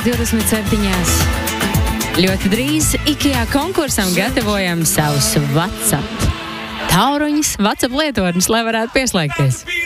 9:27. Ļoti drīz IKEA konkursam gatavojam savus WhatsApp tauruņus, WhatsApp lietotnes, lai varētu pieslēgties.